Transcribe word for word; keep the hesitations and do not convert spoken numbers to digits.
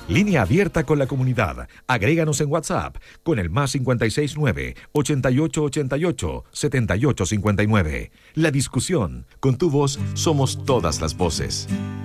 Línea abierta con la comunidad. Agréganos en WhatsApp con el más cincuenta y seis nueve, ochenta y ocho ochenta y ocho, setenta y ocho cincuenta y nueve. La discusión. Con tu voz somos todas las voces.